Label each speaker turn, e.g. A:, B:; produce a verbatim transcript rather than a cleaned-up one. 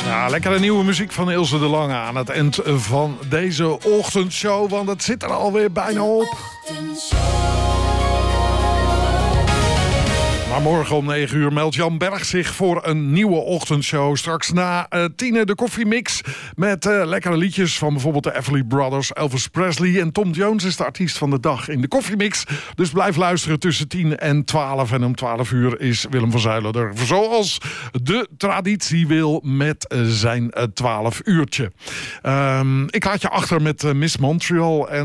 A: Ja, lekkere nieuwe muziek van Ilse de Lange aan het eind van deze ochtendshow. Want het zit er alweer bijna op. Maar morgen om negen uur meldt Jan Berg zich voor een nieuwe ochtendshow. Straks na uh, tienen de koffiemix met uh, lekkere liedjes van bijvoorbeeld de Everly Brothers, Elvis Presley. En Tom Jones is de artiest van de dag in de koffiemix. Dus blijf luisteren tussen tien en twaalf. En om twaalf uur is Willem van Zuilen er zoals de traditie wil met uh, zijn uh, twaalf uurtje. Um, ik laat je achter met uh, Miss Montreal en